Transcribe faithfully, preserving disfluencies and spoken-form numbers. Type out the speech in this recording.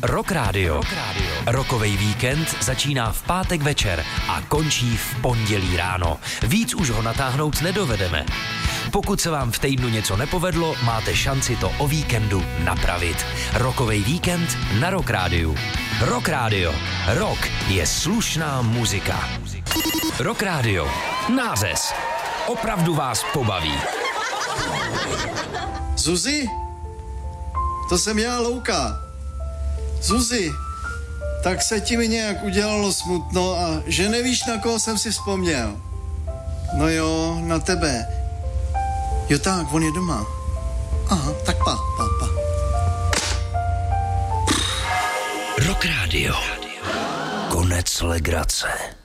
Rock Radio. Rockovej víkend začíná v pátek večer a končí v pondělí ráno. Víc už ho natáhnout nedovedeme. Pokud se vám v týdnu něco nepovedlo, máte šanci to o víkendu napravit. Rockovej víkend na Rock Radio. Rock Radio. Rock je slušná muzika. Rock Radio. Nářez. Opravdu vás pobaví. Zuzi? To jsem já, Louka. Zuzi, tak se ti mi nějak udělalo smutno a že nevíš, na koho jsem si vzpomněl. No jo, na tebe. Jo tak, on je doma. Aha, tak pa, pa, pa. Rock Radio. Konec legrace.